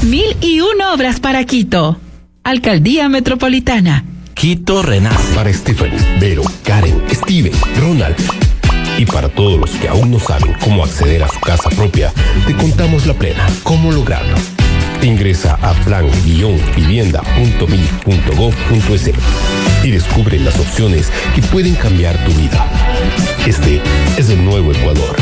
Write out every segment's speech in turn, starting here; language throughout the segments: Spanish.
1001 obras para Quito. Alcaldía Metropolitana. Quito renace. Para Stephen, Vero, Karen, Steven, Ronald y para todos los que aún no saben cómo acceder a su casa propia, te contamos la plena. ¿Cómo lograrlo? Ingresa a plan-vivienda.mil.gov.es y descubre las opciones que pueden cambiar tu vida. Este es el nuevo Ecuador.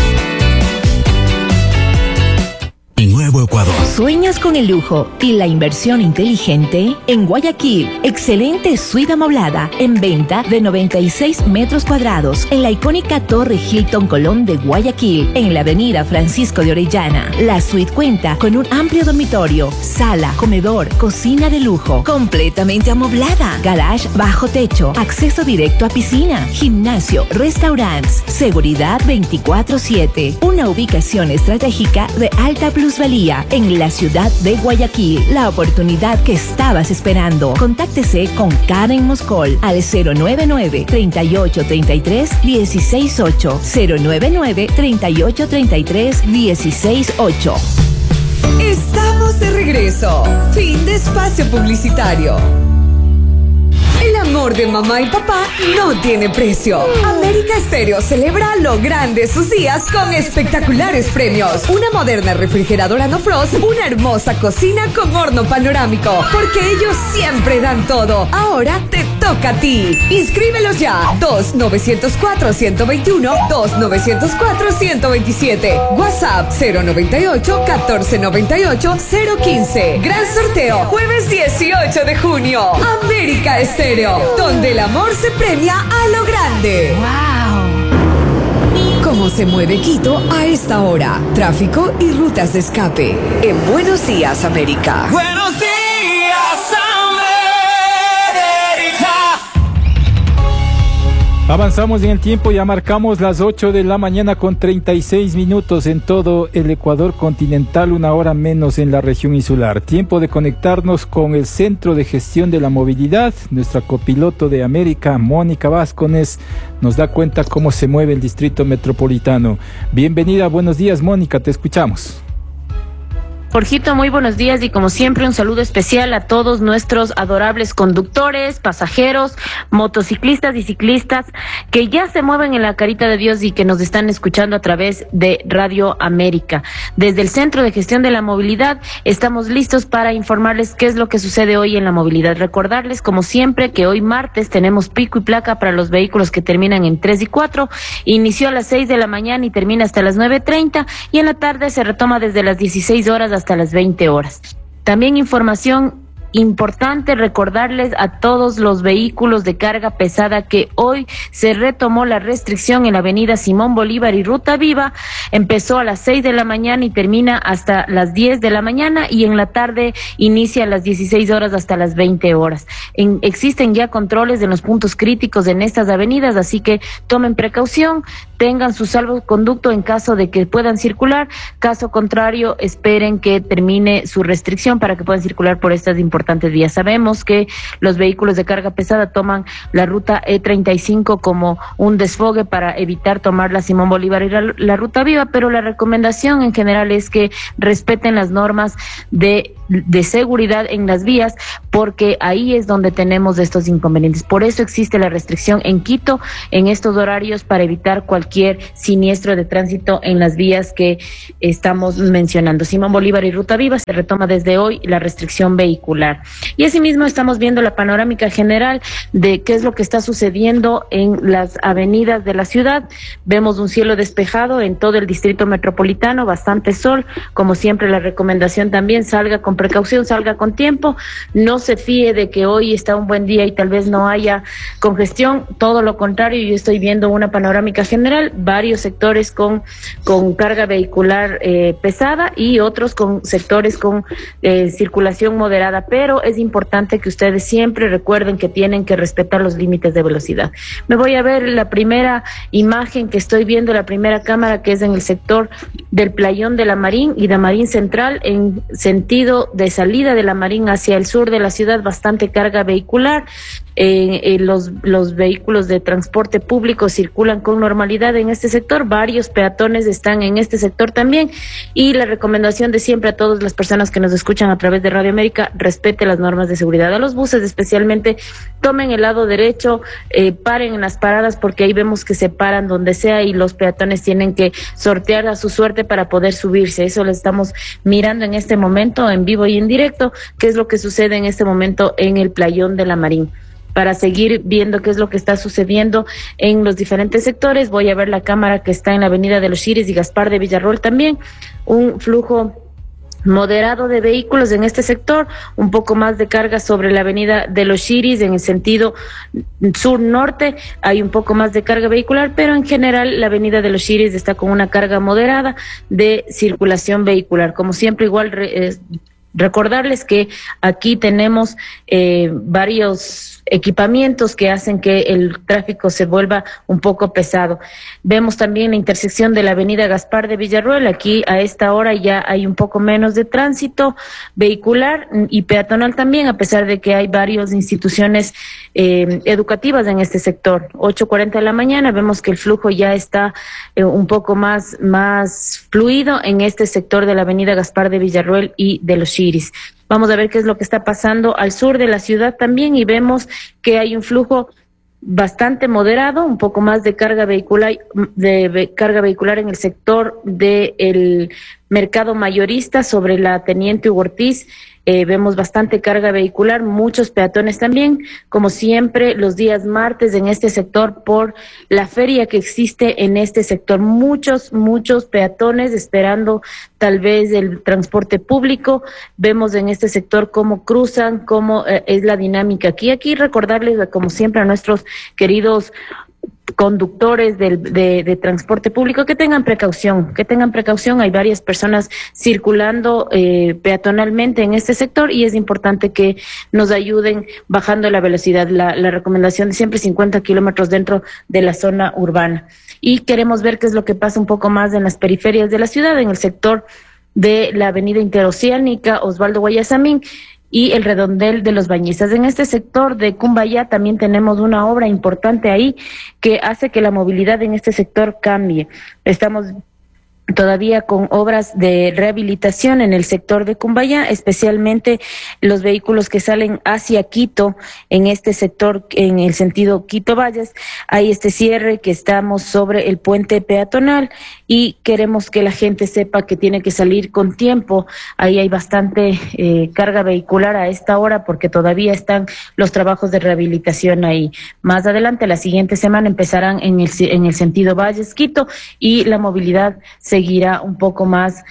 Nuevo Ecuador. ¿Sueñas con el lujo y la inversión inteligente? En Guayaquil, excelente suite amoblada en venta de 96 metros cuadrados en la icónica Torre Hilton Colón de Guayaquil, en la avenida Francisco de Orellana. La suite cuenta con un amplio dormitorio, sala, comedor, cocina de lujo, completamente amoblada, garage bajo techo, acceso directo a piscina, gimnasio, restaurantes, seguridad 24/7. Una ubicación estratégica de alta plusvalía en la ciudad de Guayaquil. La oportunidad que estabas esperando. Contáctese con Karen Moscol al 099-3833-168. 099-3833-168. Estamos de regreso. Fin de espacio publicitario. El amor de mamá y papá no tiene precio. América Estéreo celebra lo grande sus días con espectaculares premios. Una moderna refrigeradora No Frost, una hermosa cocina con horno panorámico, porque ellos siempre dan todo. Ahora te toca a ti. Inscríbelos ya. 2-904-121, 2-904-127. WhatsApp 098-1498-015. Gran sorteo, jueves 18 de junio. América Estéreo, donde el amor se premia a lo grande. ¡Wow! ¿Cómo se mueve Quito a esta hora? Tráfico y rutas de escape. En Buenos Días, América. Buenos días, América. Avanzamos en el tiempo, ya marcamos las 8 de la mañana con 36 minutos en todo el Ecuador continental, una hora menos en la región insular. Tiempo de conectarnos con el Centro de Gestión de la Movilidad. Nuestra copiloto de América, Mónica Vázquez, nos da cuenta cómo se mueve el distrito metropolitano. Bienvenida, buenos días, Mónica, te escuchamos. Jorgito, muy buenos días y como siempre un saludo especial a todos nuestros adorables conductores, pasajeros, motociclistas y ciclistas que ya se mueven en la carita de Dios y que nos están escuchando a través de Radio América. Desde el Centro de Gestión de la Movilidad estamos listos para informarles qué es lo que sucede hoy en la movilidad. Recordarles como siempre que hoy martes tenemos pico y placa para los vehículos que terminan en 3 y 4. Inició a las 6 de la mañana y termina hasta las 9:30 y en la tarde se retoma desde las 16 horas hasta las 20 horas. También información importante, recordarles a todos los vehículos de carga pesada que hoy se retomó la restricción en la avenida Simón Bolívar y Ruta Viva. Empezó a las 6 de la mañana y termina hasta las 10 de la mañana y en la tarde inicia a las 16 horas hasta las 20 horas. Existen ya controles en los puntos críticos en estas avenidas, así que tomen precaución, tengan su salvoconducto en caso de que puedan circular. Caso contrario, esperen que termine su restricción para que puedan circular por estas importantes vías. Sabemos que los vehículos de carga pesada toman la ruta E35 como un desfogue para evitar tomar la Simón Bolívar y la Ruta Viva, pero la recomendación en general es que respeten las normas de seguridad en las vías, porque ahí es donde tenemos estos inconvenientes. Por eso existe la restricción en Quito en estos horarios, para evitar cualquier siniestro de tránsito en las vías que estamos mencionando. Simón Bolívar y Ruta Viva se retoma desde hoy la restricción vehicular. Y asimismo estamos viendo la panorámica general de qué es lo que está sucediendo en las avenidas de la ciudad. Vemos un cielo despejado en todo el distrito metropolitano, bastante sol. Como siempre, la recomendación también: salga con precaución, salga con tiempo, no se fíe de que hoy está un buen día y tal vez no haya congestión. Todo lo contrario, yo estoy viendo una panorámica general, varios sectores con carga vehicular pesada y otros con sectores con circulación moderada, pero es importante que ustedes siempre recuerden que tienen que respetar los límites de velocidad. Me voy a ver la primera imagen que estoy viendo, la primera cámara, que es en el sector del Playón de la Marín y de Marín Central, en sentido de salida de la Marín hacia el sur de la ciudad, bastante carga vehicular. los vehículos de transporte público circulan con normalidad en este sector, varios peatones están en este sector también, y la recomendación de siempre a todas las personas que nos escuchan a través de Radio América: respete las normas de seguridad. A los buses especialmente, tomen el lado derecho, paren en las paradas, porque ahí vemos que se paran donde sea y los peatones tienen que sortear a su suerte para poder subirse. Eso lo estamos mirando en este momento en vivo y en directo, qué es lo que sucede en este momento en el playón de La Marín. Para seguir viendo qué es lo que está sucediendo en los diferentes sectores, voy a ver la cámara que está en la avenida de los Chiris y Gaspar de Villarroel también. Un flujo moderado de vehículos en este sector, un poco más de carga sobre la avenida de los Chiris en el sentido sur-norte, hay un poco más de carga vehicular, pero en general la avenida de los Chiris está con una carga moderada de circulación vehicular. Como siempre, igual recordarles que aquí tenemos varios equipamientos que hacen que el tráfico se vuelva un poco pesado. Vemos también la intersección de la avenida Gaspar de Villarroel. Aquí a esta hora ya hay un poco menos de tránsito vehicular y peatonal también, a pesar de que hay varias instituciones educativas en este sector. 8:40 de la mañana, vemos que el flujo ya está un poco más fluido en este sector de la avenida Gaspar de Villarroel y de los Chiris. Vamos a ver qué es lo que está pasando al sur de la ciudad también, y vemos que hay un flujo bastante moderado, un poco más de carga vehicular en el sector del mercado mayorista sobre la Teniente Hugo Ortiz. Vemos bastante carga vehicular, muchos peatones también, como siempre los días martes en este sector por la feria que existe en este sector. Muchos peatones esperando tal vez el transporte público. Vemos en este sector cómo cruzan, cómo es la dinámica aquí. Recordarles, como siempre, a nuestros queridos conductores de transporte público que tengan precaución. Hay varias personas circulando peatonalmente en este sector y es importante que nos ayuden bajando la velocidad. La recomendación de siempre 50 kilómetros dentro de la zona urbana. Y queremos ver qué es lo que pasa un poco más en las periferias de la ciudad, en el sector de la avenida Interoceánica, Osvaldo Guayasamín, y el redondel de los Bañistas. En este sector de Cumbayá también tenemos una obra importante ahí que hace que la movilidad en este sector cambie. Estamos todavía con obras de rehabilitación en el sector de Cumbayá, especialmente los vehículos que salen hacia Quito, en este sector, en el sentido Quito-Valles. Hay este cierre que estamos sobre el puente peatonal y queremos que la gente sepa que tiene que salir con tiempo. Ahí hay bastante carga vehicular a esta hora porque todavía están los trabajos de rehabilitación ahí. Más adelante, la siguiente semana, empezarán en el sentido Valles-Quito y la movilidad seguirá un poco más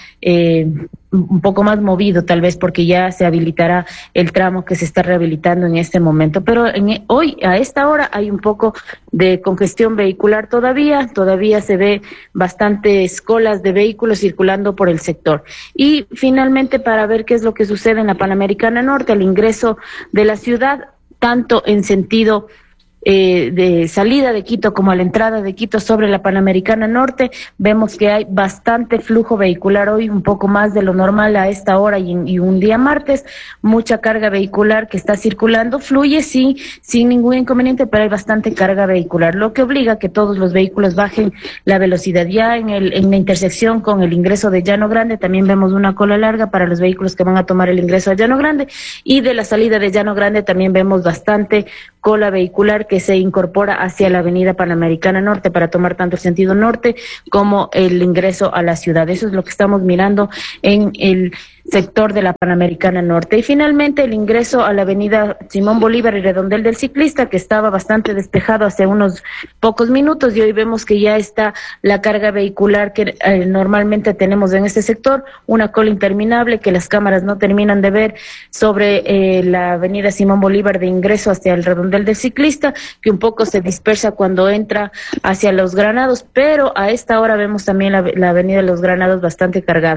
movido, tal vez porque ya se habilitará el tramo que se está rehabilitando en este momento. Pero hoy, a esta hora, hay un poco de congestión vehicular todavía se ve bastantes colas de vehículos circulando por el sector. Y finalmente, para ver qué es lo que sucede en la Panamericana Norte, el ingreso de la ciudad, tanto en sentido de salida de Quito como a la entrada de Quito sobre la Panamericana Norte, vemos que hay bastante flujo vehicular hoy, un poco más de lo normal a esta hora y un día martes, mucha carga vehicular que está circulando, fluye sin ningún inconveniente, pero hay bastante carga vehicular, lo que obliga a que todos los vehículos bajen la velocidad. Ya en la intersección con el ingreso de Llano Grande también vemos una cola larga para los vehículos que van a tomar el ingreso a Llano Grande, y de la salida de Llano Grande también vemos bastante cola vehicular que se incorpora hacia la avenida Panamericana Norte para tomar tanto el sentido norte como el ingreso a la ciudad. Eso es lo que estamos mirando en el sector de la Panamericana Norte. Y finalmente el ingreso a la avenida Simón Bolívar y redondel del Ciclista, que estaba bastante despejado hace unos pocos minutos, y hoy vemos que ya está la carga vehicular que normalmente tenemos en este sector, una cola interminable que las cámaras no terminan de ver sobre la avenida Simón Bolívar de ingreso hacia el redondel del Ciclista, que un poco se dispersa cuando entra hacia Los Granados, pero a esta hora vemos también la avenida Los Granados bastante cargada.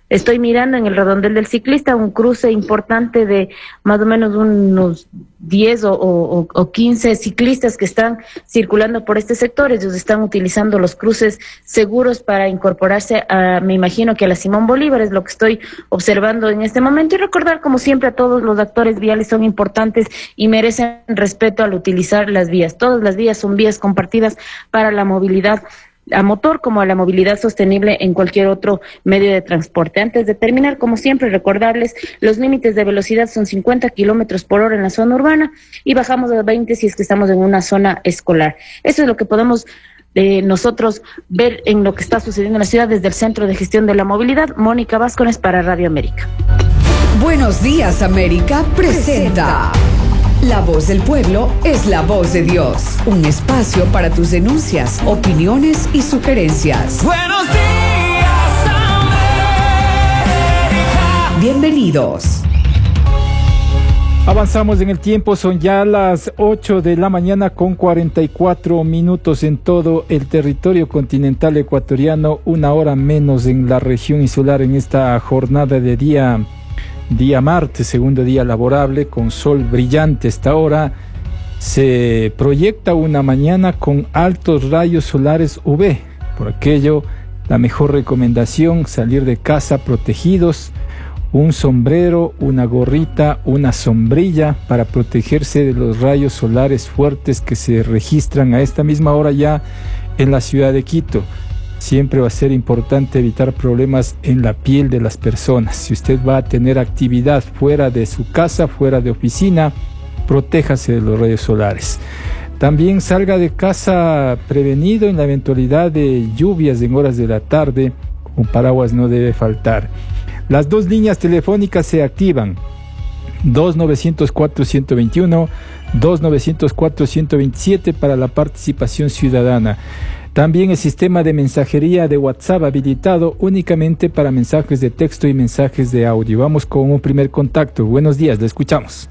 Estoy mirando en el redondel del ciclista un cruce importante de más o menos unos 10 o 15 ciclistas que están circulando por este sector. Ellos están utilizando los cruces seguros para incorporarse me imagino que a la Simón Bolívar, es lo que estoy observando en este momento. Y recordar, como siempre, a todos los actores viales son importantes y merecen respeto al utilizar las vías. Todas las vías son vías compartidas para la movilidad a motor como a la movilidad sostenible en cualquier otro medio de transporte. Antes de terminar, como siempre, recordarles los límites de velocidad son 50 kilómetros por hora en la zona urbana y bajamos a 20 si es que estamos en una zona escolar. Eso es lo que podemos nosotros ver en lo que está sucediendo en la ciudad desde el Centro de Gestión de la Movilidad. Mónica Vázquez para Radio América. Buenos días, América presenta La Voz del Pueblo es la voz de Dios. Un espacio para tus denuncias, opiniones y sugerencias. Buenos días, América. Bienvenidos. Avanzamos en el tiempo, son ya las 8 de la mañana con 44 minutos en todo el territorio continental ecuatoriano, una hora menos en la región insular en esta jornada de día martes, segundo día laborable, con sol brillante. Esta hora se proyecta una mañana con altos rayos solares UV. Por aquello, la mejor recomendación, salir de casa protegidos, un sombrero, una gorrita, una sombrilla para protegerse de los rayos solares fuertes que se registran a esta misma hora ya en la ciudad de Quito. Siempre va a ser importante evitar problemas en la piel de las personas. Si usted va a tener actividad fuera de su casa, fuera de oficina, protéjase de los rayos solares. También salga de casa prevenido en la eventualidad de lluvias en horas de la tarde. Un paraguas no debe faltar. Las dos líneas telefónicas se activan. 2904-121, 2904-127 para la participación ciudadana. También el sistema de mensajería de WhatsApp habilitado únicamente para mensajes de texto y mensajes de audio. Vamos con un primer contacto. Buenos días, le escuchamos.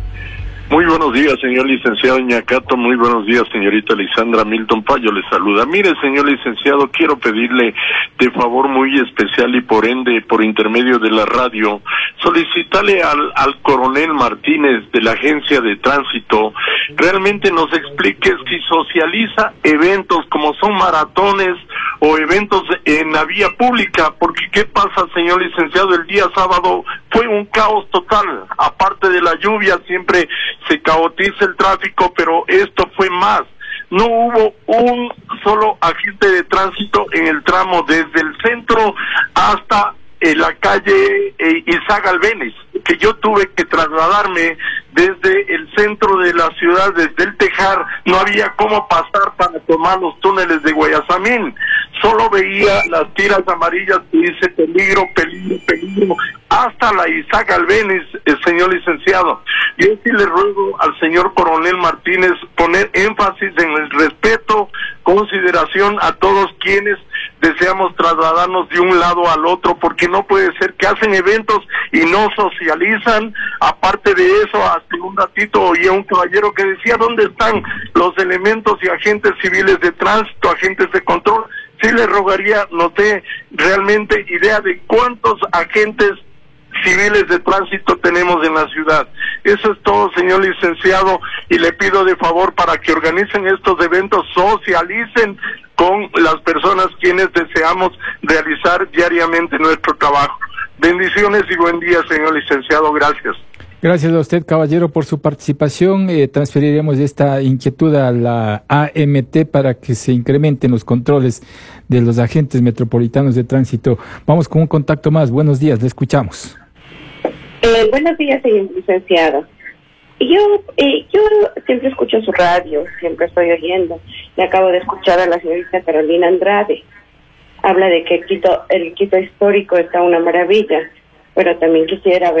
Muy buenos días, señor licenciado Ñacato. Muy buenos días, señorita Lisandra. Milton Payo le saluda. Mire, señor licenciado, quiero pedirle de favor muy especial y por ende, por intermedio de la radio, solicitarle al coronel Martínez de la Agencia de Tránsito realmente nos explique si socializa eventos como son maratones o eventos en la vía pública, porque ¿qué pasa, señor licenciado? El día sábado fue un caos total. Aparte de la lluvia, siempre se caotiza el tráfico, pero esto fue más. No hubo un solo agente de tránsito en el tramo desde el centro hasta la calle Isaac Albéniz, que yo tuve que trasladarme desde el centro de la ciudad, desde el Tejar. No había cómo pasar para tomar los túneles de Guayasamín. Solo veía las tiras amarillas que dice peligro, peligro, peligro, hasta la Isaac Albéniz, señor licenciado. Yo sí le ruego al señor coronel Martínez poner énfasis en el respeto, consideración a todos quienes deseamos trasladarnos de un lado al otro, porque no puede ser que hacen eventos y no socializan. Aparte de eso, hace un ratito oí a un caballero que decía ¿dónde están los elementos y agentes civiles de tránsito, agentes de control? Sí le rogaría, no dé realmente idea de cuántos agentes civiles de tránsito tenemos en la ciudad. Eso es todo, señor licenciado, y le pido de favor para que organicen estos eventos, socialicen con las personas quienes deseamos realizar diariamente nuestro trabajo. Bendiciones y buen día, señor licenciado. Gracias. Gracias a usted, caballero, por su participación. Transferiremos esta inquietud a la AMT para que se incrementen los controles de los agentes metropolitanos de tránsito. Vamos con un contacto más. Buenos días, le escuchamos. Buenos días, señor licenciado. Yo siempre escucho su radio, siempre estoy oyendo. Le acabo de escuchar a la señorita Carolina Andrade. Habla de que el Quito histórico está una maravilla, pero también quisiera ver